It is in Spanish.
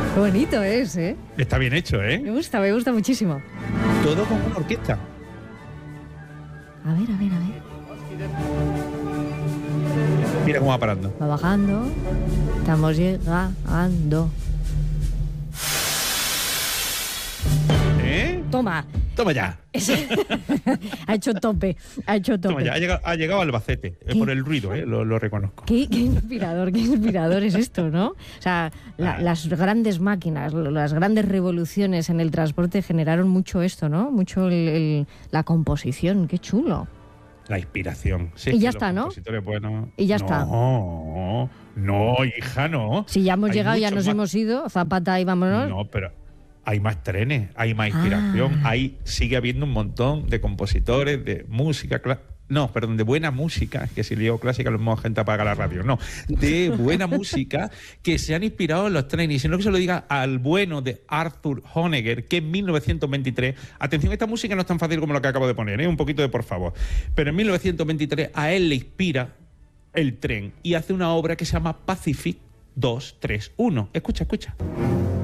Qué bonito es, ¿eh? Está bien hecho, ¿eh? Me gusta muchísimo. Todo con una orquesta. A ver. Mira cómo va parando. Va bajando. Estamos llegando. Toma. Toma ya. Ha hecho tope. Toma ya. Ha llegado a Albacete. Por el ruido, lo reconozco. Qué inspirador es esto, ¿no? O sea, las grandes máquinas, las grandes revoluciones en el transporte generaron mucho esto, ¿no? Mucho la composición. Qué chulo. La inspiración. Sí, y ya está, ¿no? Buenos... Y ya está. No, hija, no. Si ya hemos llegado, ya nos hemos ido. Zapata y vámonos. No, pero hay más trenes, hay más inspiración. Sigue habiendo un montón de compositores, de música... de buena música, que si digo clásica, lo mismo gente apaga la radio. No, de buena música que se han inspirado en los trenes. Y si no, que se lo diga al bueno de Arthur Honegger, que en 1923... Atención, esta música no es tan fácil como lo que acabo de poner, un poquito de por favor. Pero en 1923 a él le inspira el tren y hace una obra que se llama Pacific 231. Escucha.